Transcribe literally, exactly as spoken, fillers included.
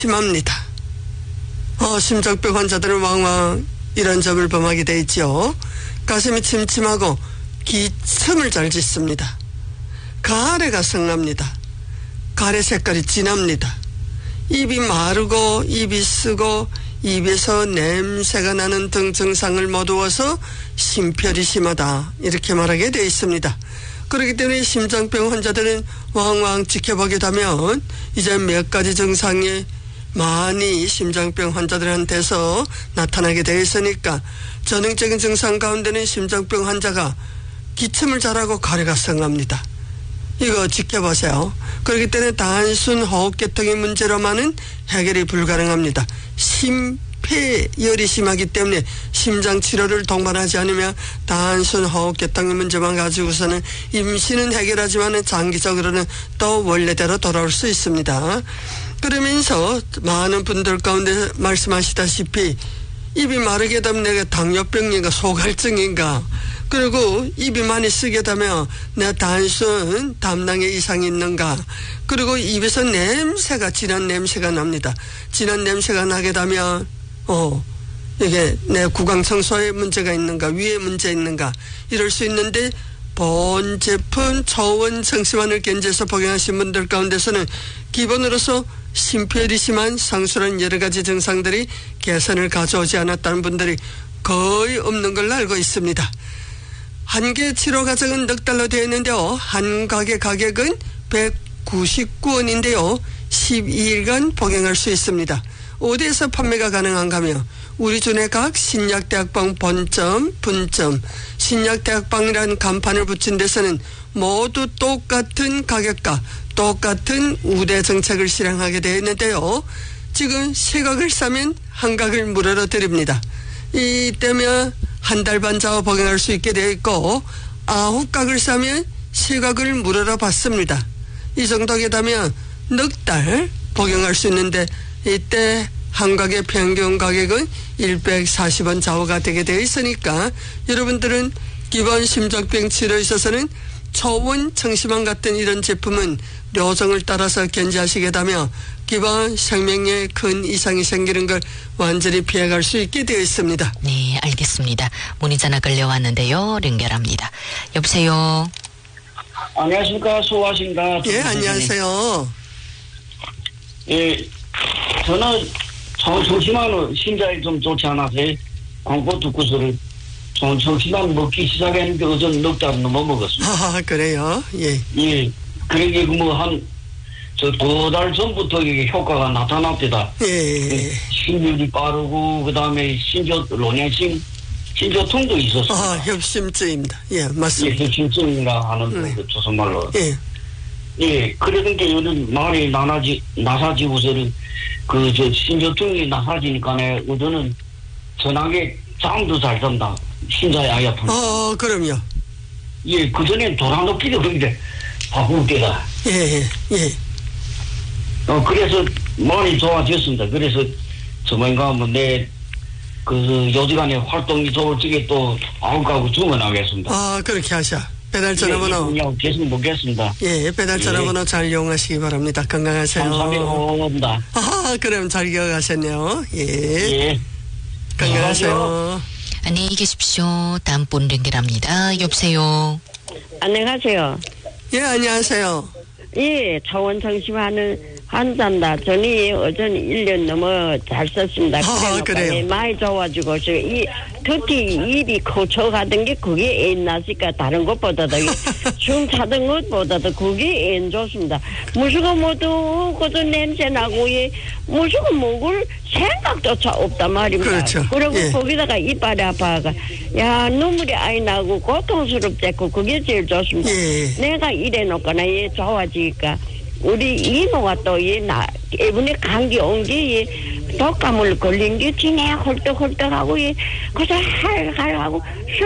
심합니다. 어, 심장병 환자들은 왕왕 이런 점을 범하게 돼 있죠. 가슴이 침침하고 기침을 잘 짓습니다. 가래가 성납니다. 가래 색깔이 진합니다. 입이 마르고 입이 쓰고 입에서 냄새가 나는 등 증상을 모두어서 심혈이 심하다 이렇게 말하게 되어 있습니다. 그렇기 때문에 심장병 환자들은 왕왕 지켜보게 되면 이제 몇 가지 증상이 많이 심장병 환자들한테서 나타나게 되어 있으니까 전형적인 증상 가운데는 심장병 환자가 기침을 잘하고 가래가 성납니다. 이거 지켜보세요. 그렇기 때문에 단순 호흡계통의 문제로만은 해결이 불가능합니다. 심폐열이 심하기 때문에 심장 치료를 동반하지 않으면 단순 호흡계통의 문제만 가지고서는 임시는 해결하지만 장기적으로는 또 원래대로 돌아올 수 있습니다. 그러면서 많은 분들 가운데 말씀하시다시피 입이 마르게 되면 내가 당뇨병인가 소갈증인가 그리고 입이 많이 쓰게 되면 내가 단순 담낭에 이상이 있는가 그리고 입에서 냄새가 진한 냄새가 납니다. 진한 냄새가 나게 되면 어 이게 내 구강청소에 문제가 있는가 위에 문제 있는가 이럴 수 있는데 본 제품 초원 정시환을 견제해서 복용하신 분들 가운데서는 기본으로서 심폐열이 심한 상수란 여러 가지 증상들이 개선을 가져오지 않았다는 분들이 거의 없는 걸로 알고 있습니다. 한 개 치료 과정은 넉 달로 되어 있는데요. 한 가게 가격은 백구십구 원인데요. 십이 일간 복용할 수 있습니다. 어디에서 판매가 가능한가 하면 우리 주내 각 신약대학방 본점, 분점, 신약대학방이라는 간판을 붙인 데서는 모두 똑같은 가격과 똑같은 우대 정책을 실행하게 되어 있는데요. 지금 세 각을 사면 한 각을 무료로 드립니다. 이 때문에 한 달 반 좌우 복용할 수 있게 되어 있고 아홉 각을 사면 세 각을 무료로 받습니다. 이 정도게 되면 넉 달 복용할 수 있는데 이때 한 각의 평균 가격은 백사십 원 좌우가 되게 되어 있으니까 여러분들은 기본 심장병 치료에 있어서는 초원 청심환 같은 이런 제품은 요정을 따라서 견제하시게 되면 기본 생명에 큰 이상이 생기는 걸 완전히 피해갈 수 있게 되어 있습니다. 네, 알겠습니다. 문의 전화 걸려왔는데요. 연결합니다. 여보세요. 안녕하십니까. 수고하십니다. 예, 안녕하세요. 예, 저는 정심환은 심장이 좀 좋지 않아서 광고 듣고서를 정심환 먹기 시작했는데 어제 넉 달 넘어 먹었습니다. 아, 그래요? 예. 예, 그러게 뭐 한 저 두 달 전부터 이게 효과가 나타납니다. 예. 심혈이 빠르고 그 다음에 신조 로냐심 신조통도 있었습니다. 아, 협심증입니다. 예, 맞습니다. 예, 협심증이라 하는 네. 그 조선말로. 예. 예, 그러던 게 요즘 말이 나나지 나사지고서는 그 저 신조통이 나사지니까네 우선은 전하게 잠도 잘 잔다. 심장이 아예 아픈. 어, 그럼요. 예, 그 전엔 돌아놓기도 그런데 바쁠 때가. 예, 예, 예. 어, 그래서 많이 좋아졌습니다. 그래서 저번가 뭐 내 그 요지간에 활동이 좋을 적에 또 아홉 가구 주문하겠습니다. 아, 그렇게 하셔. 배달 전화번호. 예, 계속 먹겠습니다. 예, 배달 전화번호 예. 잘 이용하시기 바랍니다. 건강하세요. 감사합니다. 아, 그럼 잘 기억하셨네요. 예. 예. 건강하세요. 안녕히 계십시오. 다음 분 연결합니다. 여보세요. 안녕하세요. 예, 안녕하세요. 예, 차원정심하는 환자입니다. 전이 어전 일 년 넘어 잘 썼습니다. 아, 그래요? 예, 많이 좋아지고, 이, 특히 입이 거쳐가던 게 그게 애 나니까 다른 것보다도, 숨 차던 것보다도 그게 애 좋습니다. 무수고 뭐도, 그도 냄새 나고, 예, 무수고 먹을 생각조차 없단 말입니다. 그렇죠. 그리고 예. 거기다가 이빨이 아파가, 야, 눈물이 아이 나고 고통스럽고, 그게 제일 좋습니다. 예. 내가 이래놓거나, 얘 좋아지니까, 우리 이모가 또, 이, 나, 이번에 감기 온 게, 독감을 걸린 게 지내 헐떡헐떡하고, 그래서 할할 하고,